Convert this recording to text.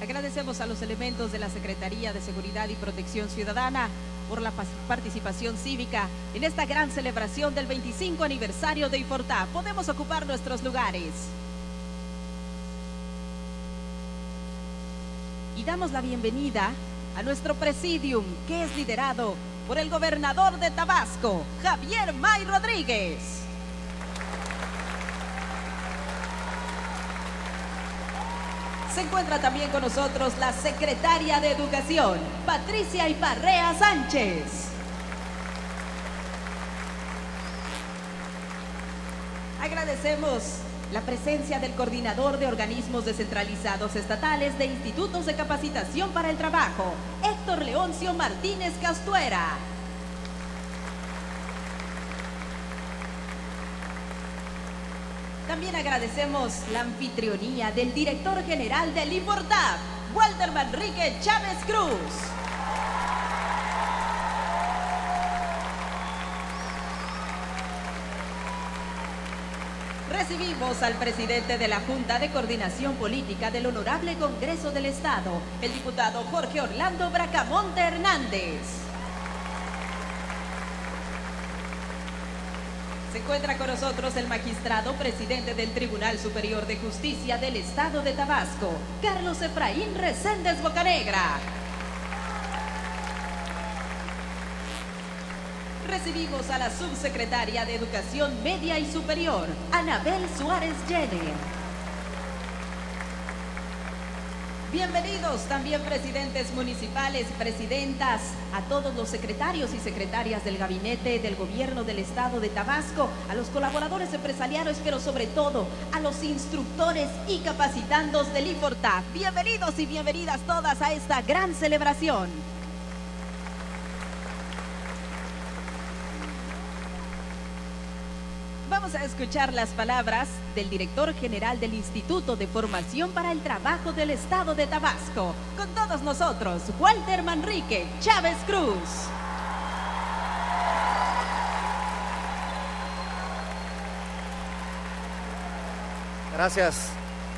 Agradecemos a los elementos de la Secretaría de Seguridad y Protección Ciudadana por la participación cívica en esta gran celebración del 25 aniversario de IFORTAP. Podemos ocupar nuestros lugares. Y damos la bienvenida a nuestro presidium, que es liderado por el gobernador de Tabasco, Javier May Rodríguez. Se encuentra también con nosotros la secretaria de Educación, Patricia Iparrea Sánchez. Agradecemos la presencia del coordinador de organismos descentralizados estatales de Institutos de Capacitación para el Trabajo, Héctor Leoncio Martínez Castuera. También agradecemos la anfitrionía del director general del IFORTAP, Walter Manrique Chávez Cruz. Recibimos al presidente de la Junta de Coordinación Política del Honorable Congreso del Estado, el diputado Jorge Orlando Bracamonte Hernández. Se encuentra con nosotros el magistrado presidente del Tribunal Superior de Justicia del Estado de Tabasco, Carlos Efraín Reséndez Bocanegra. Recibimos a la subsecretaria de Educación Media y Superior, Anabel Suárez Jenner. Bienvenidos también presidentes municipales, presidentas, a todos los secretarios y secretarias del gabinete del gobierno del estado de Tabasco, a los colaboradores empresariales, pero sobre todo a los instructores y capacitandos del IFORTAP. Bienvenidos y bienvenidas todas a esta gran celebración. Vamos a escuchar las palabras del director general del Instituto de Formación para el Trabajo del Estado de Tabasco. Con todos nosotros, Walter Manrique Chávez Cruz. Gracias,